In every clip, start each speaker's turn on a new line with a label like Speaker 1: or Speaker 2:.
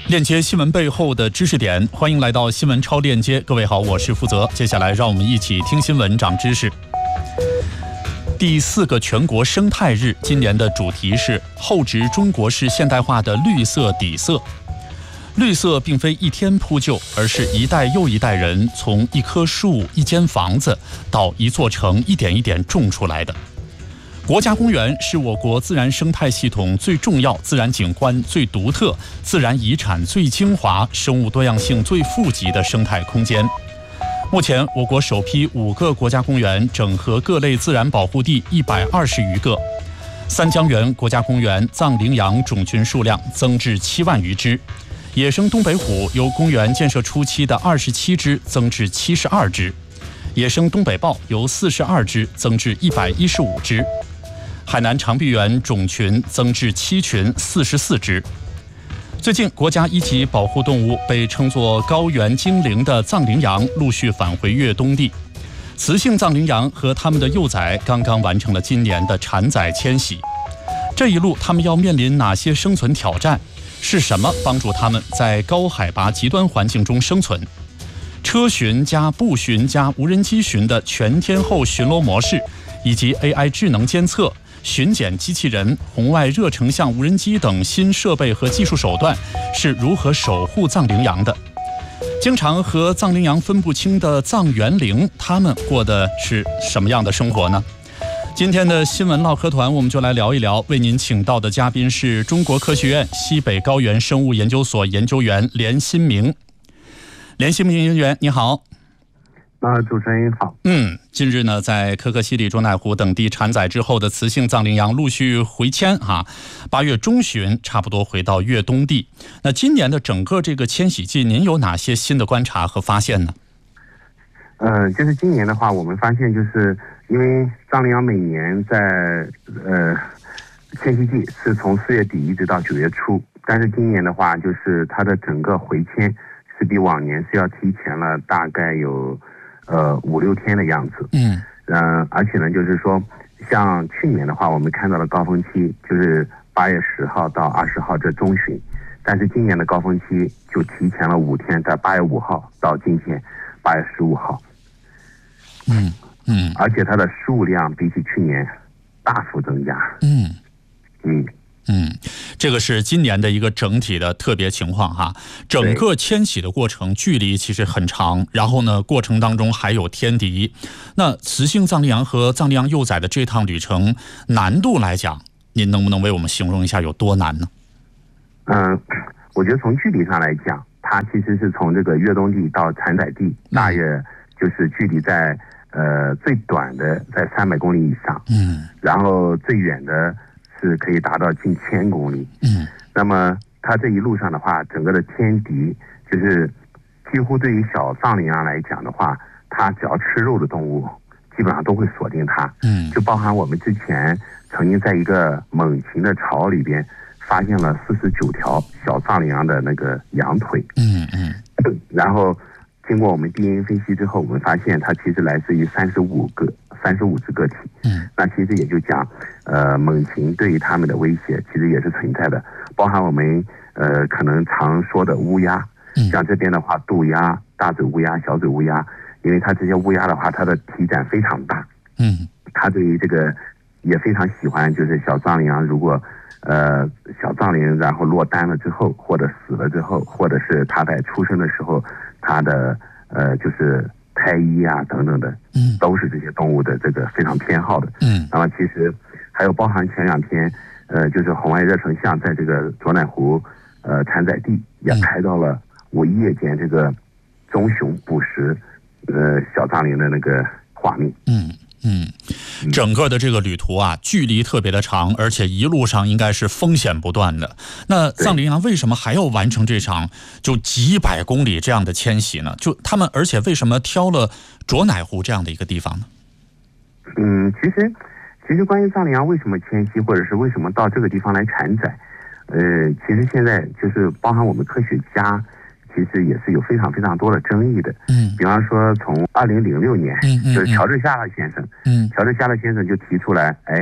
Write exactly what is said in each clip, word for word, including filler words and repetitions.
Speaker 1: 链接新闻背后的知识点，欢迎来到新闻超链接。各位好，我是负责。接下来让我们一起听新闻长知识。第四个全国生态日，今年的主题是厚植中国式现代化的绿色底色。绿色并非一天铺就，而是一代又一代人从一棵树、一间房子到一座城一点一点种出来的。国家公园是我国自然生态系统最重要、自然景观最独特、自然遗产最精华、生物多样性最富集的生态空间。目前，我国首批五个国家公园整合各类自然保护地一百二十余个。三江源国家公园藏羚羊种群数量增至七万余只，野生东北虎由公园建设初期的二十七只增至七十二只，野生东北豹由四十二只增至一百一十五只。海南长臂猿种群增至七群四十四只。最近，国家一级保护动物被称作高原精灵的藏羚羊陆续返回越冬地。雌性藏羚羊和它们的幼崽刚刚完成了今年的产崽迁徙。这一路，它们要面临哪些生存挑战？是什么帮助它们在高海拔极端环境中生存？车巡加步巡加无人机巡的全天候巡逻模式，以及 A I 智能监测、巡检机器人、红外热成像无人机等新设备和技术手段是如何守护藏羚羊的？经常和藏羚羊分不清的藏原羚，他们过的是什么样的生活呢？今天的新闻唠嗑团，我们就来聊一聊。为您请到的嘉宾是中国科学院西北高原生物研究所研究员连新明。连新明研究员，你好。
Speaker 2: 啊，主持人好。
Speaker 1: 嗯，近日呢，在可可西里、卓乃湖等地产崽之后的雌性藏羚羊陆续回迁啊，八月中旬差不多回到越冬地。那今年的整个这个迁徙季，您有哪些新的观察和发现呢？
Speaker 2: 呃，就是今年的话，我们发现就是因为藏羚羊每年在呃迁徙季是从四月底一直到九月初，但是今年的话，就是它的整个回迁是比往年是要提前了大概有。呃，五六天的样子，嗯，呃，而且呢，就是说，像去年的话，我们看到的高峰期就是八月十号到二十号这中旬，但是今年的高峰期就提前了五天，在八月五号到今天八月十五号，
Speaker 1: 嗯嗯，
Speaker 2: 而且它的数量比起去年大幅增加，
Speaker 1: 嗯
Speaker 2: 嗯。
Speaker 1: 嗯，这个是今年的一个整体的特别情况哈。整个迁徙的过程距离其实很长，然后呢，过程当中还有天敌。那雌性藏羚羊和藏羚羊幼崽的这趟旅程难度来讲，您能不能为我们形容一下有多难呢？
Speaker 2: 嗯，我觉得从距离上来讲，它其实是从这个越冬地到产崽地，大约就是距离在呃最短的在三百公里以上，嗯，然后最远的。是可以达到近千公里，嗯，那么它这一路上的话，整个的天敌就是几乎对于小藏羚羊来讲的话，它只要吃肉的动物，基本上都会锁定它，嗯，就包含我们之前曾经在一个猛禽的巢里边发现了四十九条小藏羚羊的那个羊腿，嗯嗯，然后经过我们 D N A 分析之后，我们发现它其实来自于三十五个。三十五只个体，嗯，那其实也就讲，呃，猛禽对于它们的威胁其实也是存在的，包含我们呃可能常说的乌鸦，嗯，像这边的话，渡鸦、大嘴乌鸦、小嘴乌鸦，因为它这些乌鸦的话，它的体展非常大，嗯，它对于这个也非常喜欢，就是小藏羚羊如果呃小藏羚然后落单了之后，或者死了之后，或者是它在出生的时候，它的呃就是。胎衣啊等等的，嗯，都是这些动物的这个非常偏好的，嗯。那么其实还有包含前两天，呃，就是红外热成像在这个卓乃湖，呃，产崽地也拍到了我夜间这个棕熊捕食，呃，小藏羚的那个画面，
Speaker 1: 嗯嗯。整个的这个旅途啊，距离特别的长，而且一路上应该是风险不断的。那藏羚羊为什么还要完成这场就几百公里这样的迁徙呢？就他们，而且为什么挑了卓乃湖这样的一个地方呢？
Speaker 2: 嗯，其实，其实关于藏羚羊为什么迁徙，或者是为什么到这个地方来产崽，呃，其实现在就是包含我们科学家。其实也是有非常非常多的争议的，嗯，比方说从二零零六年，嗯嗯，就是乔治夏勒先生，嗯，乔治夏勒先生就提出来，哎，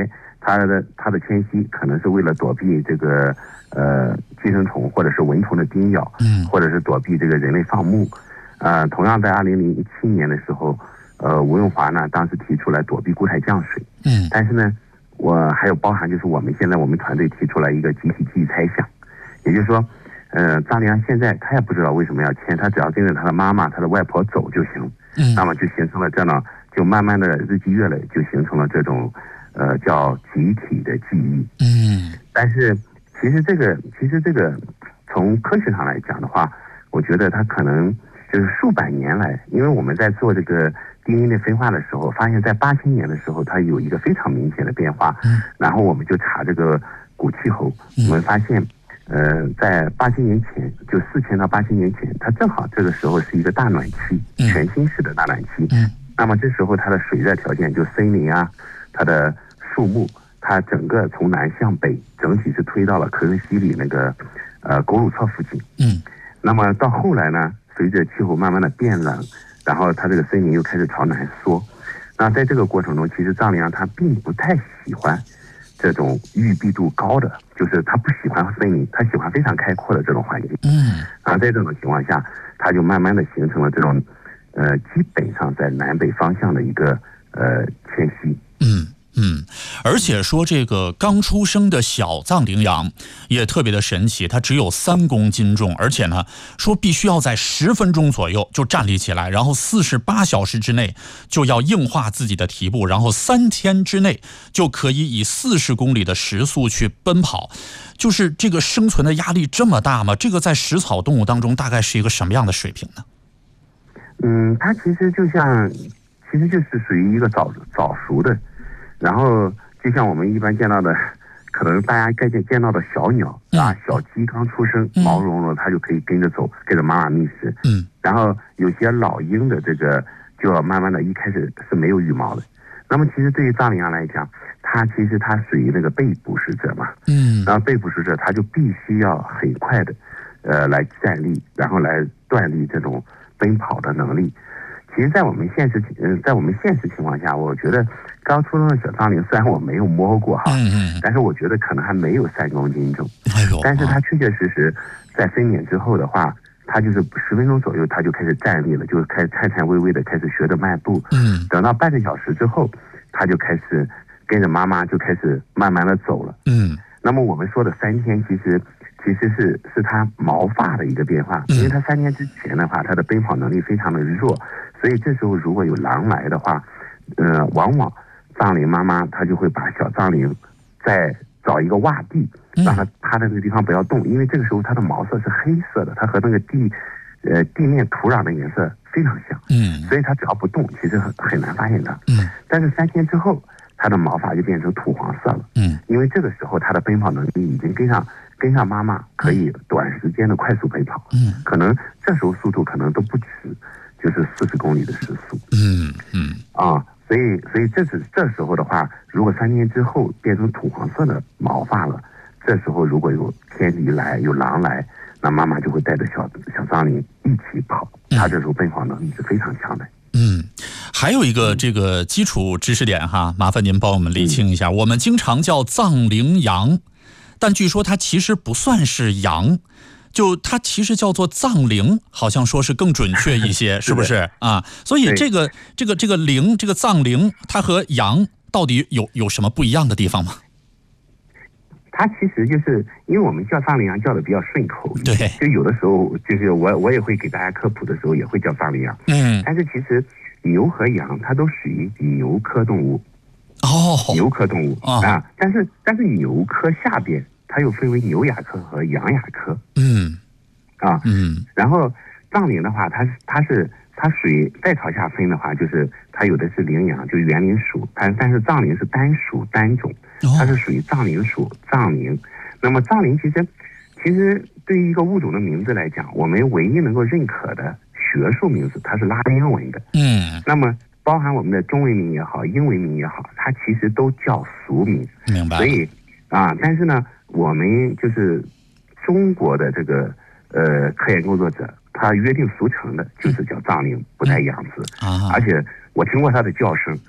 Speaker 2: 它的它的迁徙可能是为了躲避这个呃寄生虫或者是蚊虫的叮咬，
Speaker 1: 嗯，
Speaker 2: 或者是躲避这个人类放牧。呃，同样在二零零七年的时候，呃，吴润华呢当时提出来躲避固态降水，
Speaker 1: 嗯，
Speaker 2: 但是呢，我还有包含就是我们现在我们团队提出来一个集体记忆猜想，也就是说，呃，张良现在他也不知道为什么要迁，他只要跟着他的妈妈、他的外婆走就行，
Speaker 1: 嗯，
Speaker 2: 那么就形成了这样，就慢慢的日积月累，就形成了这种呃叫集体的记忆，
Speaker 1: 嗯，
Speaker 2: 但是其实这个其实这个从科学上来讲的话，我觉得它可能就是数百年来，因为我们在做这个D N A 的分化的时候，发现在八千年的时候，它有一个非常明显的变化。嗯，然后我们就查这个古气候，我们发现，呃，在八千年前，就四千到八千年前，它正好这个时候是一个大暖期，全新式的大暖期。嗯，那么这时候它的水热条件，就森林啊，它的树木，它整个从南向北，整体是推到了可可西里那个呃狗鲁措附近。嗯，那么到后来呢？随着气候慢慢的变冷，然后它这个森林又开始朝南缩。那在这个过程中，其实藏羚羊它并不太喜欢这种郁闭度高的，就是它不喜欢森林，它喜欢非常开阔的这种环境。嗯，啊，在这种情况下，它就慢慢的形成了这种，呃，基本上在南北方向的一个呃迁徙。
Speaker 1: 嗯。嗯，而且说这个刚出生的小藏羚羊也特别的神奇，它只有三公斤重，而且呢说必须要在十分钟左右就站立起来，然后四十八小时之内就要硬化自己的蹄部，然后三天之内就可以以四十公里的时速去奔跑。就是这个生存的压力这么大吗？这个在食草动物当中大概是一个什么样的水平呢？
Speaker 2: 嗯，它其实就像，其实就是属于一个早早熟的。然后，就像我们一般见到的，可能大家该见见到的小鸟啊，小鸡刚出生，毛茸茸，它就可以跟着走，跟着妈妈觅食。嗯。然后有些老鹰的这个，就要慢慢的，一开始是没有羽毛的。那么其实对于藏羚羊来讲，它其实它属于那个被捕食者嘛。嗯。然后被捕食者，它就必须要很快的，呃，来站立，然后来锻炼这种奔跑的能力。其实，在我们现实嗯，在我们现实情况下，我觉得刚出生的小藏羚，虽然我没有摸过哈，嗯嗯，但是我觉得可能还没有三公斤重。哎呦，但是它确确实实在分娩之后的话，它就是十分钟左右，它就开始站立了，就开始颤颤巍巍的开始学着迈步。嗯，等到半个小时之后，它就开始跟着妈妈就开始慢慢的走了。嗯，那么我们说的三天，其实。其实是是它毛发的一个变化，因为它三天之前的话，它的奔跑能力非常的弱，所以这时候如果有狼来的话，呃，往往藏羚妈妈她就会把小藏羚再找一个洼地，让它趴在那个地方不要动，因为这个时候它的毛色是黑色的，它和那个地呃地面土壤的颜色非常像，嗯，所以它只要不动，其实很很难发现它，嗯，但是三天之后，它的毛发就变成土黄色了，嗯，因为这个时候它的奔跑能力已经跟上。跟上妈妈可以短时间的快速奔跑，嗯，可能这时候速度可能都不止，就是四十公里的时速，嗯嗯啊，所以所以这是这时候的话，如果三天之后变成土黄色的毛发了，这时候如果有天敌来有狼来，那妈妈就会带着小小藏羚一起跑，它这时候奔跑能力是非常强的。
Speaker 1: 嗯，还有一个这个基础知识点哈，麻烦您帮我们厘清一下，嗯、我们经常叫藏羚羊。但据说它其实不算是羊，就它其实叫做藏羚，好像说是更准确一些，是不是啊？所以这个这个这个羚，这个藏羚，它和羊到底有有什么不一样的地方吗？
Speaker 2: 它其实就是因为我们叫藏羚羊叫的比较顺口，对，就有的时候就是我我也会给大家科普的时候也会叫藏羚羊，嗯，但是其实牛和羊它都属于牛科动物。哦，牛科动物、哦、啊，但是但是牛科下边它又分为牛亚科和羊亚科，嗯，啊，嗯，然后藏羚的话，它是它是它属于再朝下分的话，就是它有的是羚羊，就是园林属，但但是藏羚是单属单种，它是属于藏羚属藏羚。那么藏羚其实其实对于一个物种的名字来讲，我们唯一能够认可的学术名字，它是拉丁文的，嗯，那么。包含我们的中文名也好，英文名也好，它其实都叫俗名。
Speaker 1: 明白。
Speaker 2: 所以啊，但是呢，我们就是中国的这个呃科研工作者，他约定俗成的就是叫藏羚，不带羊字、嗯、啊。而且我听过他的叫声，嗯，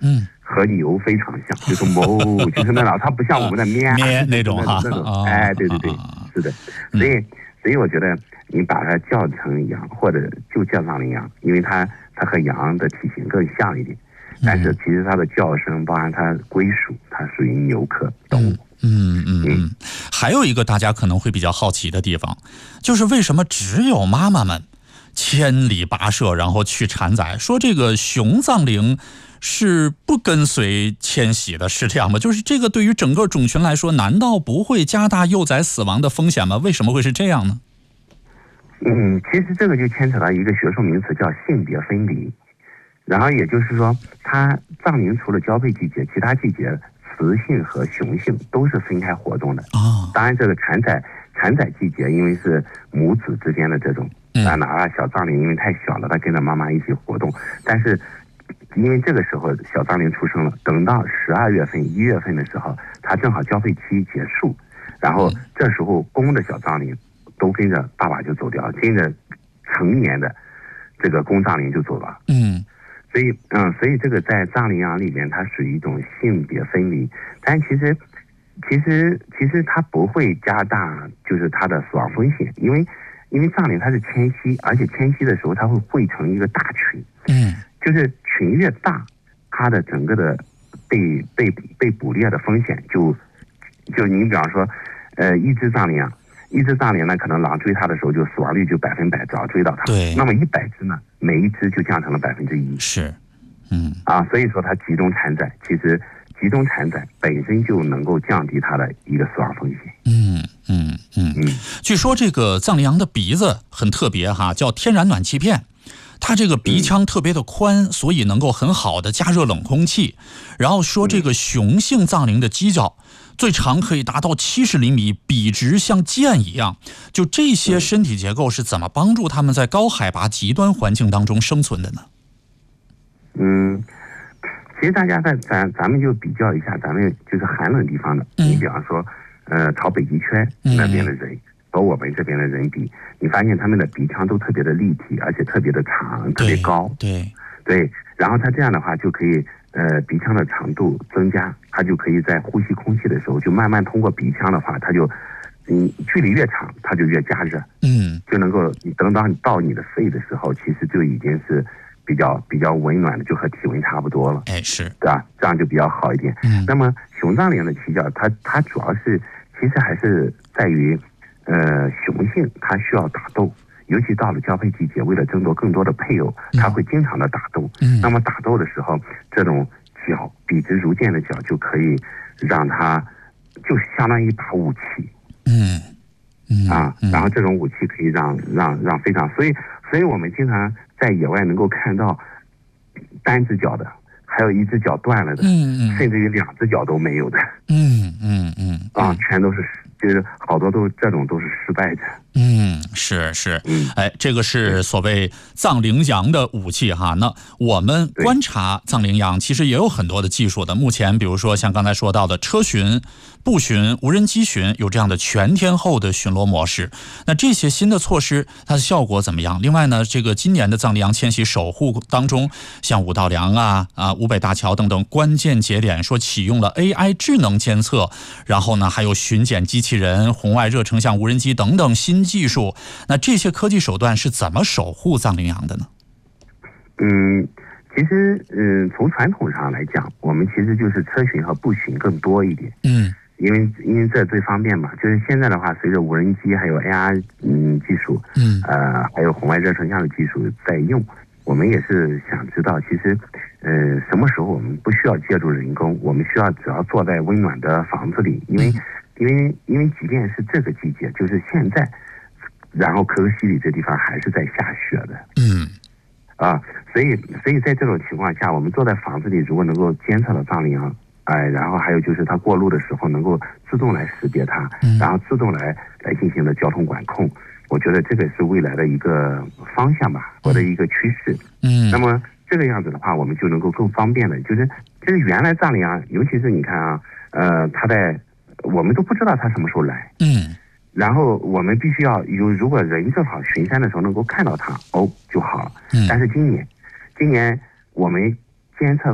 Speaker 2: 和牛非常像，就是哞，就是那种，它不像我们的咩
Speaker 1: 咩那种哈，
Speaker 2: 那种，哎，对对对，是的，所以所以我觉得你把它叫成羊，或者就叫藏羚羊，因为它它和羊的体型更像一点，但是其实它的叫声，包含它归属，它属于牛科动物。
Speaker 1: 嗯嗯嗯，还有一个大家可能会比较好奇的地方，就是为什么只有妈妈们千里跋涉然后去产崽？说这个雄藏羚是不跟随迁徙的，是这样吗？就是这个对于整个种群来说，难道不会加大幼崽死亡的风险吗？为什么会是这样呢？
Speaker 2: 嗯，其实这个就牵扯到一个学术名词叫性别分离，然后也就是说，它藏羚除了交配季节，其他季节雌性和雄性都是分开活动的啊。当然，这个产崽产崽季节，因为是母子之间的这种，啊，哪怕小藏羚因为太小了，它跟着妈妈一起活动，但是因为这个时候小藏羚出生了，等到十二月份、一月份的时候，它正好交配期结束，然后这时候公的小藏羚都跟着爸爸就走掉，跟着成年的这个公藏羚就走了。嗯。所以，嗯，所以这个在藏羚羊里面，它属于一种性别分离，但其实，其实，其实它不会加大就是它的死亡风险，因为，因为藏羚它是迁徙，而且迁徙的时候它会汇成一个大群，嗯，就是群越大，它的整个的被被被捕猎的风险就，就你比方说，呃，一只藏羚羊。一只藏羚呢，可能狼追它的时候，就死亡率就百分百，只要追到它。对。那么一百只呢，每一只就降成了百分之一。是，嗯。啊，所以说它集中产崽，其实集中产崽本身就能够降低它的一个死亡风险。嗯
Speaker 1: 嗯嗯嗯。据说这个藏羚羊的鼻子很特别哈，叫天然暖气片。它这个鼻腔特别的宽，所以能够很好的加热冷空气。然后说这个雄性藏羚的犄角最长可以达到七十厘米，笔直像剑一样。就这些身体结构是怎么帮助它们在高海拔极端环境当中生存的呢？
Speaker 2: 嗯，其实大家在咱咱们就比较一下，咱们就是寒冷地方的，嗯、你比方说，呃，朝北极圈那边的人。嗯和我们这边的人比，你发现他们的鼻腔都特别的立体，而且特别的长，特别高。对对，然后他这样的话就可以，呃，鼻腔的长度增加，他就可以在呼吸空气的时候，就慢慢通过鼻腔的话，它就，嗯，距离越长，它就越加热，嗯，就能够你等到你到你的肺的时候，其实就已经是比较比较温暖的，就和体温差不多了。哎，是，对吧？这样就比较好一点。嗯，那么雄藏羚的犄角，它它主要是其实还是在于。呃，雄性它需要打斗，尤其到了交配季节，为了争夺更多的配偶，它会经常的打斗。嗯，那么打斗的时候，这种角笔直如剑的角就可以让它，就相当于一把武器。嗯嗯啊，然后这种武器可以让让让非常，所以所以我们经常在野外能够看到单只脚的，还有一只脚断了的，嗯嗯，甚至于两只脚都没有的。嗯嗯嗯啊，全都是。就是好多都这种都是失败的。嗯，是是，哎，这个是所谓藏羚羊的武器哈。那我们观察藏羚羊，其实也有很多的技术的。目前，比如说像刚才说到的车巡、步巡、无人机巡，有这样的全天候的巡逻模式。那这些新的措施，它的效果怎么样？另外呢，这个今年的藏羚羊迁徙守护当中，像五道梁啊、啊五北大桥等等关键节点，说启用了 A I 智能监测，然后呢，还有巡检机器人、红外热成像无人机等等新技术。那这些科技手段是怎么守护藏羚羊的呢？嗯，其实，嗯，从传统上来讲，我们其实就是车巡和步巡更多一点。嗯，因为因为这最方便嘛。就是现在的话，随着无人机还有 A R 嗯技术，嗯，呃，还有红外热成像的技术在用，我们也是想知道，其实，呃，什么时候我们不需要借助人工，我们需要只要坐在温暖的房子里，因为。嗯因为因为即便是这个季节，就是现在，然后可可西里这地方还是在下雪的。嗯，啊，所以所以在这种情况下，我们坐在房子里，如果能够监测到藏羚羊，哎，然后还有就是它过路的时候能够自动来识别它，嗯、然后自动来来进行的交通管控，我觉得这个是未来的一个方向吧，或者一个趋势。嗯，那么这个样子的话，我们就能够更方便的，就是就是原来藏羚羊，尤其是你看啊，呃，它在我们都不知道它什么时候来，嗯，然后我们必须要有，如果人正好巡山的时候能够看到它，哦就好了。嗯，但是今年，今年我们监测到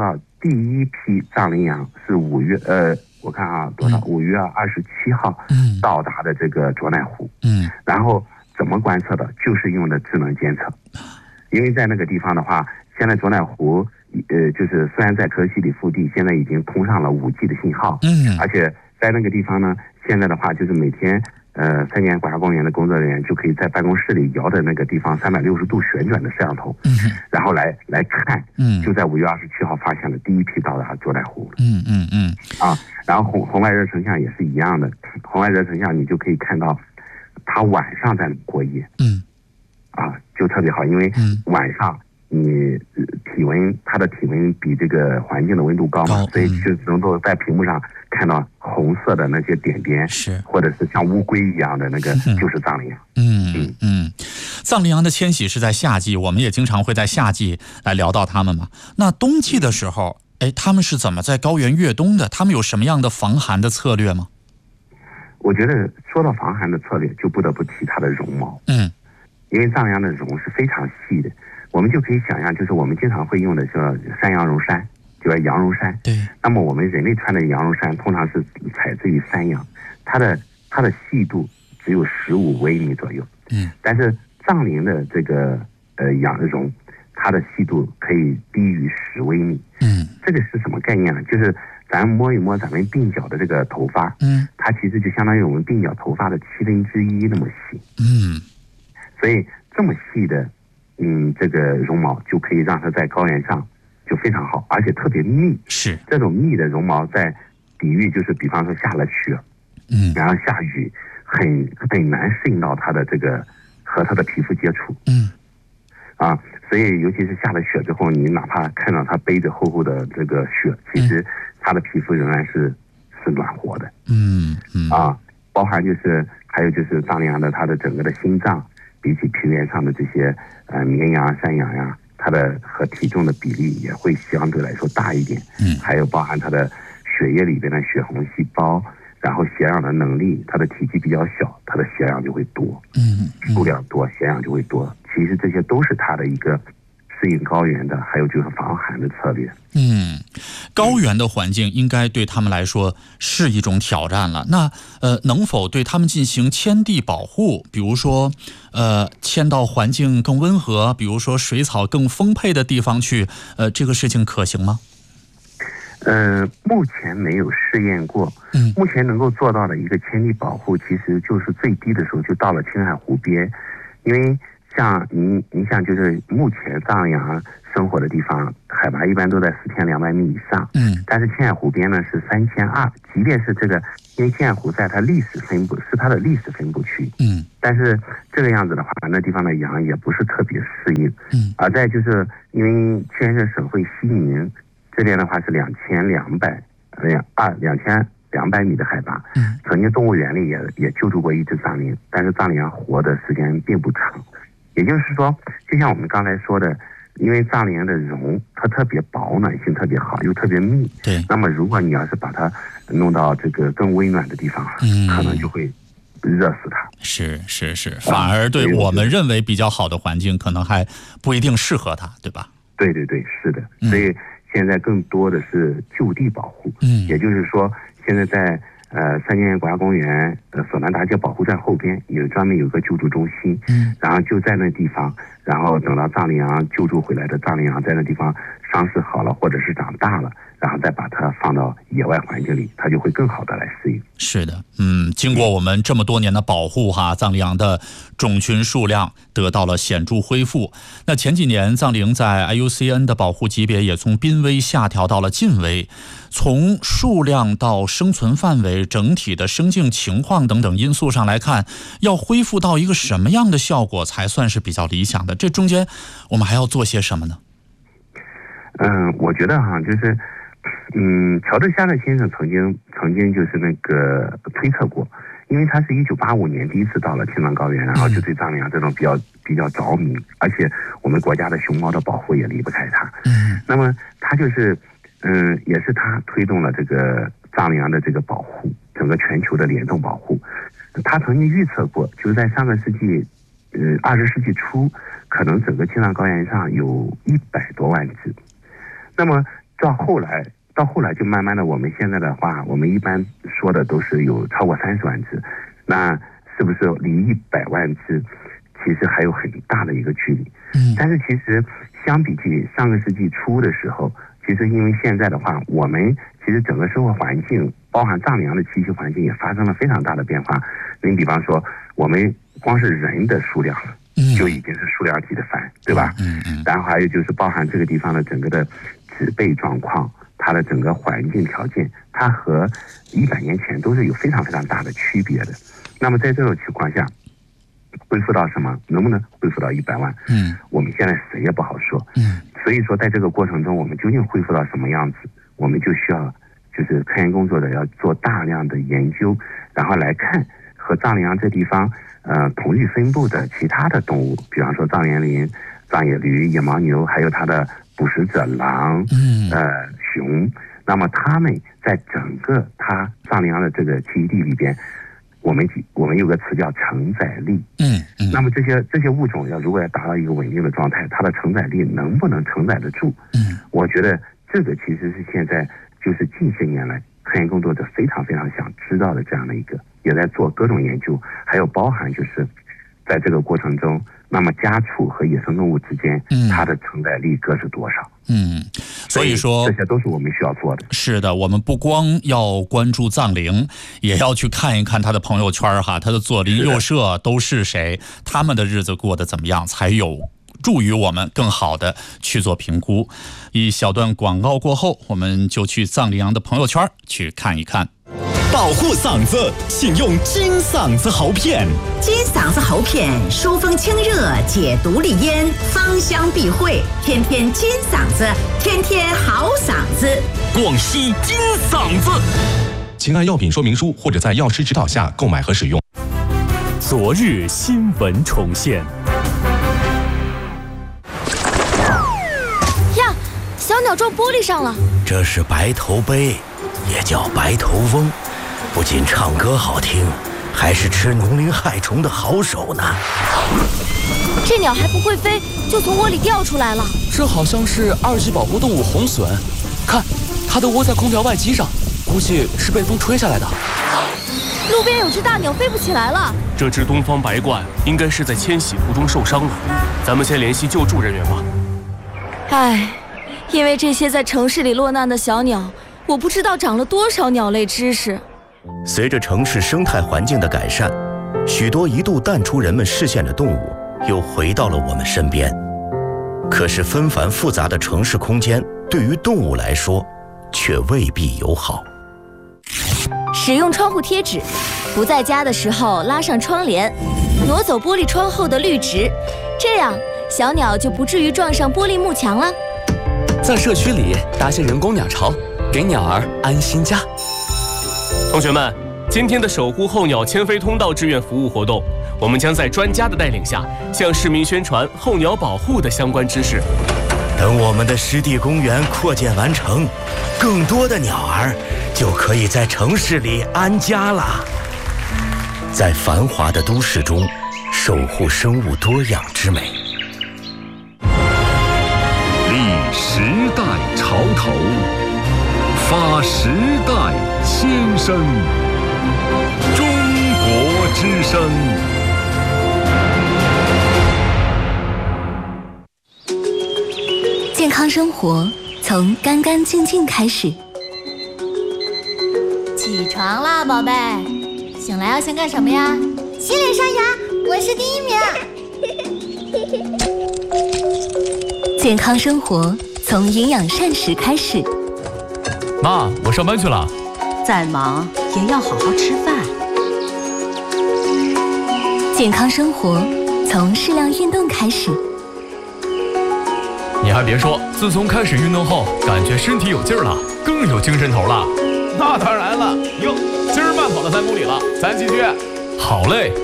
Speaker 2: 第一批藏羚羊是五月呃，我看啊多少？五月二十七号到达的这个卓乃湖。嗯，然后怎么观测的？就是用的智能监测，因为在那个地方的话，现在卓乃湖呃，就是虽然在可西里腹地，现在已经通上了五 G 的信号。嗯，而且在那个地方呢，现在的话就是每天。呃，三江国家公园的工作人员就可以在办公室里摇的那个地方三百六十度旋转的摄像头，嗯，然后来来看，嗯，就在五月二十七号发现了第一批到达卓乃湖，嗯嗯嗯，啊，然后红红外热成像也是一样的，红外热成像你就可以看到，它晚上在过夜，嗯，啊，就特别好，因为晚上你体温它的体温比这个环境的温度高嘛，所以就能够在屏幕上看到红色的那些点点，是或者是像乌龟一样的那个，就是藏羚羊。
Speaker 1: 嗯嗯嗯，藏羚羊的迁徙是在夏季，我们也经常会在夏季来聊到它们嘛。那冬季的时候，哎，他们是怎么在高原越冬的？他们有什么样的防寒的策略吗？
Speaker 2: 我觉得说到防寒的策略，就不得不提它的绒毛。嗯，因为藏羚羊的绒是非常细的。我们就可以想象，就是我们经常会用的叫山羊绒衫，就是羊绒衫。对。那么我们人类穿的羊绒衫通常是采自于山羊，它的它的细度只有十五微米左右。嗯。但是藏羚的这个呃羊绒，它的细度可以低于十微米。嗯。这个是什么概念呢？就是咱摸一摸咱们鬓角的这个头发，嗯，它其实就相当于我们鬓角头发的七分之一那么细。嗯。所以这么细的。嗯，这个绒毛就可以让它在高原上就非常好，而且特别密。是这种密的绒毛在抵御，就是比方说下了雪，嗯，然后下雨，很很难适应到它的这个和它的皮肤接触。嗯，啊，所以尤其是下了雪之后，你哪怕看到它背着厚厚的这个雪，其实它的皮肤仍然是是暖和的。嗯嗯，啊，包含就是还有就是藏羚羊的它的整个的心脏。比起平原上的这些呃绵羊、山羊呀，它的和体重的比例也会相对来说大一点。嗯，还有包含它的血液里边的血红细胞，然后血氧的能力，它的体积比较小，它的血氧就会多。嗯，数量多，血氧就会多。其实这些都是它的一个适应高原的，还有就是防寒的策略。嗯，
Speaker 1: 高原的环境应该对他们来说是一种挑战了。那呃，能否对他们进行迁地保护？比如说，呃，迁到环境更温和，比如说水草更丰沛的地方去，呃，这个事情可行吗？
Speaker 2: 呃，目前没有试验过。嗯，目前能够做到的一个迁地保护，其实就是最低的时候就到了青海湖边，因为像你，你想就是目前藏羚羊生活的地方，海拔一般都在四千两百米以上。嗯，但是青海湖边呢是三千二，即便是这个，因为青海湖在它历史分布是它的历史分布区。嗯，但是这个样子的话，那地方的羊也不是特别适应。嗯，而在就是因为全省省会西宁这边的话是两千两百两二两千两百米的海拔。嗯，曾经动物园里也也救助过一只藏羚，但是藏羚羊活的时间并不长。也就是说，就像我们刚才说的，因为藏羚羊的绒它特别保暖性特别好，又特别密。对。那么如果你要是把它弄到这个更温暖的地方，嗯，可能就会热死它。
Speaker 1: 是是是，反而对我们认为比较好的环境，可能还不一定适合它，对吧？
Speaker 2: 对对对，是的。所以现在更多的是就地保护。嗯。也就是说，现在在呃，三江源国家公园呃索南达街保护站后边有专门有个救助中心，嗯，然后就在那地方，然后等到藏羚羊救助回来的藏羚羊在那地方伤势好了或者是长大了，然后再把它放到野外环境里，它就会更好的来适应。
Speaker 1: 是的，嗯，经过我们这么多年的保护哈，藏羚羊的种群数量得到了显著恢复。那前几年藏羚在 I U C N 的保护级别也从濒危下调到了近危，从数量到生存范围、整体的生境情况等等因素上来看，要恢复到一个什么样的效果才算是比较理想的？这中间我们还要做些什么呢？
Speaker 2: 嗯，我觉得哈，就是，嗯，乔治夏勒先生曾经曾经就是那个推测过，因为他是一九八五年第一次到了青藏高原，然后就对藏羚羊这种比较比较着迷，而且我们国家的熊猫的保护也离不开他。嗯，那么他就是，嗯，也是他推动了这个藏羚羊的这个保护，整个全球的联动保护。他曾经预测过，就是在上个世纪，呃，二十世纪初，可能整个青藏高原上有一百多万只。那么到后来，到后来就慢慢的，我们现在的话，我们一般说的都是有超过三十万只，那是不是离一百万只，其实还有很大的一个距离。嗯，但是其实相比起上个世纪初的时候，其实因为现在的话，我们其实整个生活环境，包含藏羚羊的栖息环境也发生了非常大的变化。你比方说，我们光是人的数量就已经是数量级的翻，对吧？嗯嗯。然后还有就是包含这个地方的整个的植被状况，它的整个环境条件，它和一百年前都是有非常非常大的区别的。那么在这种情况下，恢复到什么？能不能恢复到一百万？嗯，我们现在谁也不好说。嗯，所以说在这个过程中，我们究竟恢复到什么样子，我们就需要就是科研工作者要做大量的研究，然后来看和藏羚羊这地方呃同域分布的其他的动物，比方说藏原羚、藏野驴、野牦牛，还有它的捕食者狼、嗯呃熊，那么它们在整个它藏羚羊的这个栖息地里边。我们我们有个词叫承载力，嗯嗯，那么这些这些物种要如果要达到一个稳定的状态，它的承载力能不能承载得住？嗯，我觉得这个其实是现在就是近些年来科研工作者非常非常想知道的这样的一个，也在做各种研究，还有包含就是在这个过程中，那么家畜和野生动物之间，嗯，它的承载力各是多少？嗯，
Speaker 1: 所以说
Speaker 2: 这些都是我们需要做的。
Speaker 1: 是的，我们不光要关注藏羚，也要去看一看他的朋友圈哈，他的左邻右舍都是谁，他们的日子过得怎么样，才有助于我们更好的去做评估。一小段广告过后，我们就去藏羚羊的朋友圈去看一看。
Speaker 3: 保护嗓子，请用金嗓子喉片。
Speaker 4: 金嗓子喉片疏风清热，解毒利咽，芳香避秽，天天金嗓子，天天好嗓子。
Speaker 3: 广西金嗓子，请按药品说明书或者在药师指导下购买和使用。昨日新闻重现。
Speaker 5: 呀，小鸟撞玻璃上了。
Speaker 6: 这是白头鹎，也叫白头翁。不仅唱歌好听，还是吃农林害虫的好手呢。
Speaker 5: 这鸟还不会飞，就从窝里掉出来了。
Speaker 7: 这好像是二级保护动物红隼，看，它都窝在空调外机上，估计是被风吹下来的。
Speaker 5: 路边有只大鸟飞不起来了。
Speaker 8: 这只东方白鹳应该是在迁徙途中受伤了，咱们先联系救助人员吧。
Speaker 5: 唉，因为这些在城市里落难的小鸟，我不知道长了多少鸟类知识。
Speaker 6: 随着城市生态环境的改善，许多一度淡出人们视线的动物又回到了我们身边。可是纷繁复杂的城市空间对于动物来说却未必友好。
Speaker 5: 使用窗户贴纸，不在家的时候拉上窗帘，挪走玻璃窗后的绿植，这样小鸟就不至于撞上玻璃幕墙了。
Speaker 7: 在社区里搭些人工鸟巢，给鸟儿安心家。
Speaker 8: 同学们，今天的守护候鸟迁飞通道志愿服务活动，我们将在专家的带领下，向市民宣传候鸟保护的相关知识。
Speaker 6: 等我们的湿地公园扩建完成，更多的鸟儿就可以在城市里安家了。在繁华的都市中，守护生物多样之美。
Speaker 9: 立时代潮头，发时代先声，中国之声。
Speaker 10: 健康生活从干干净净开始。
Speaker 11: 起床啦，宝贝！醒来要先干什么呀？
Speaker 12: 洗脸刷牙，我是第一名。
Speaker 10: 健康生活从营养膳食开始。
Speaker 7: 妈，我上班去了。
Speaker 4: 再忙也要好好吃饭。
Speaker 10: 健康生活从适量运动开始。
Speaker 7: 你还别说，自从开始运动后，感觉身体有劲儿了，更有精神头了。
Speaker 13: 那当然了，哟，今儿慢跑了三公里了，咱继续。
Speaker 7: 好嘞。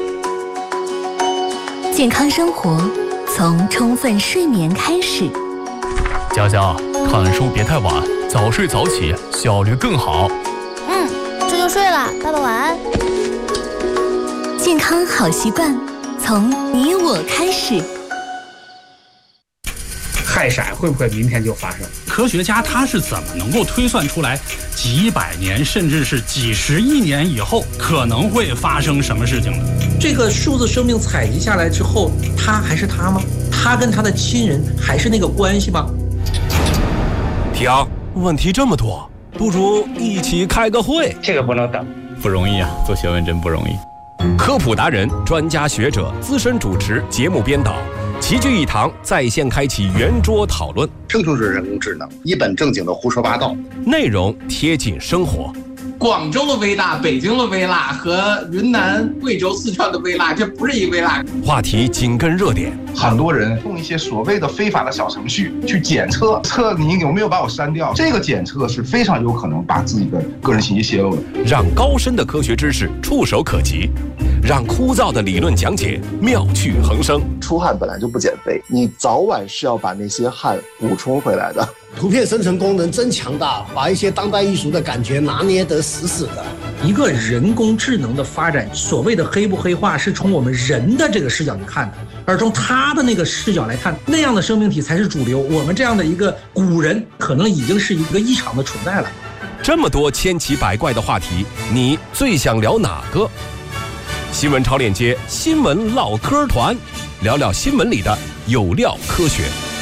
Speaker 10: 健康生活从充分睡眠开始。
Speaker 7: 佳佳，看书别太晚，早睡早起，效率更好。
Speaker 11: 嗯，这就睡了，爸爸晚安。
Speaker 10: 健康好习惯从你我开始。
Speaker 14: 太闪会不会明天就发生？
Speaker 15: 科学家他是怎么能够推算出来几百年甚至是几十亿年以后可能会发生什么事情呢？
Speaker 14: 这个数字生命采集下来之后，他还是他吗？他跟他的亲人还是那个关系吗？
Speaker 3: 婷，问题这么多，不如一起开个会。
Speaker 14: 这个不能等，
Speaker 13: 不容易啊，做学问真不容易。
Speaker 3: 科普达人、专家学者、资深主持、节目编导齐聚一堂，在线开启圆桌讨论。
Speaker 16: 生成式人工智能一本正经的胡说八道，
Speaker 3: 内容贴近生活。
Speaker 17: 广州的微辣、北京的微辣和云南、贵州、四川的微辣，这不是一微辣。
Speaker 3: 话题紧跟热点，
Speaker 18: 很多人用一些所谓的非法的小程序去检测，测你有没有把我删掉。这个检测是非常有可能把自己的个人信息泄露的。
Speaker 3: 让高深的科学知识触手可及，让枯燥的理论讲解妙趣横生。
Speaker 19: 出汗本来就不减肥，你早晚是要把那些汗补充回来的。
Speaker 20: 图片生成功能真强大，把一些当代艺术的感觉拿捏得死死的。
Speaker 14: 一个人工智能的发展，所谓的黑不黑化，是从我们人的这个视角去看的，而从他的那个视角来看，那样的生命体才是主流。我们这样的一个古人，可能已经是一个异常的存在了。
Speaker 3: 这么多千奇百怪的话题，你最想聊哪个？新闻超链接新闻唠嗑团，聊聊新闻里的有料科学。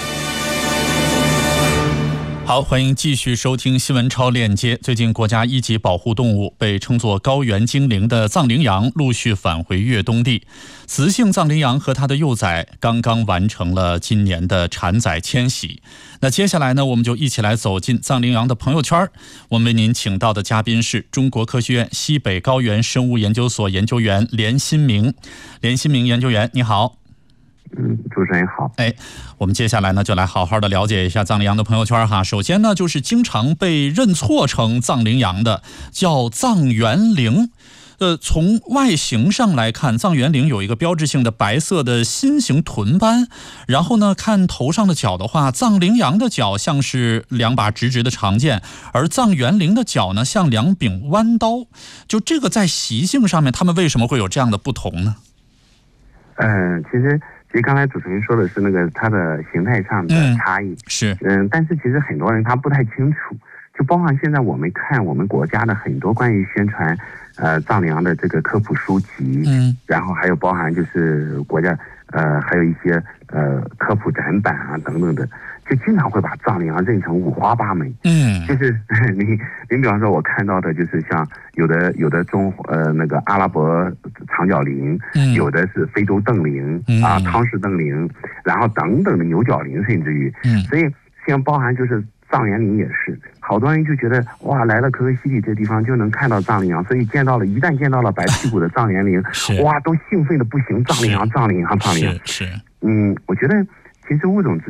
Speaker 1: 好，欢迎继续收听新闻超链接。最近，国家一级保护动物被称作高原精灵的藏羚羊陆续返回越冬地。雌性藏羚羊和它的幼崽刚刚完成了今年的产崽迁徙。那接下来呢，我们就一起来走进藏羚羊的朋友圈。我们为您请到的嘉宾是中国科学院西北高原生物研究所研究员连新明。连新明研究员，你好。
Speaker 2: 嗯，主持人好。
Speaker 1: 哎，我们接下来呢，就来好好的了解一下藏羚羊的朋友圈哈。首先呢，就是经常被认错成藏羚羊的，叫藏原羚。呃，从外形上来看，藏原羚有一个标志性的白色的心形臀斑，然后呢，看头上的角的话，藏羚羊的角像是两把直直的长剑，而藏原羚的角呢，像两柄弯刀。就这个在习性上面，他们为什么会有这样的不同呢？
Speaker 2: 嗯，其实。其实刚才主持人说的是那个它的形态上的差异，
Speaker 1: 嗯、是
Speaker 2: 嗯，但是其实很多人他不太清楚，就包含现在我们看我们国家的很多关于宣传呃藏羚羊的这个科普书籍，
Speaker 1: 嗯，
Speaker 2: 然后还有包含就是国家呃还有一些呃科普展板啊等等的，就经常会把藏羚羊认成五花八门，
Speaker 1: 嗯，
Speaker 2: 就是你你比方说我看到的就是像有的有的中呃那个阿拉伯长角羚，
Speaker 1: 嗯，
Speaker 2: 有的是非洲瞪羚，嗯、啊汤氏瞪羚，然后等等的牛角羚，甚至于，
Speaker 1: 嗯，
Speaker 2: 所以像包含就是藏原羚也是，好多人就觉得哇来了可可西里这地方就能看到藏羚羊，所以见到了一旦见到了白屁股的藏原羚，哇都兴奋的不行，藏羚羊藏羚羊藏羚羊，
Speaker 1: 是是，
Speaker 2: 嗯，我觉得其实物种之